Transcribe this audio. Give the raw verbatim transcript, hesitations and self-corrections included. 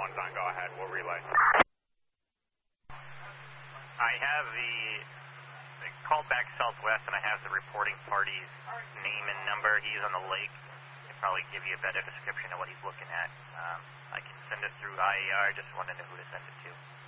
one's on, go ahead, we'll relay. I have the, the call back southwest, and I have the reporting party's name and number. He's on the lake. He'll probably give you a better description of what he's looking at. Um, I can send it through I E R, just want to know who to send it to.